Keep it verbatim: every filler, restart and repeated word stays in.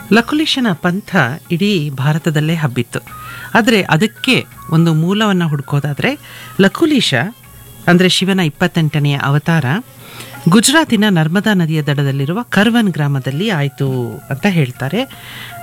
ಲಕುಲೀಶನ ಪಂಥ ಇಡೀ ಭಾರತದಲ್ಲೇ ಹಬ್ಬಿತ್ತು. ಆದರೆ ಅದಕ್ಕೆ ಒಂದು ಮೂಲವನ್ನು ಹುಡುಕೋದಾದರೆ ಲಕುಲೀಶ ಅಂದರೆ ಶಿವನ ಇಪ್ಪತ್ತೆಂಟನೆಯ ಅವತಾರ ಗುಜರಾತಿನ ನರ್ಮದಾ ನದಿಯ ದಡದಲ್ಲಿರುವ ಕರ್ವನ್ ಗ್ರಾಮದಲ್ಲಿ ಆಯಿತು ಅಂತ ಹೇಳ್ತಾರೆ.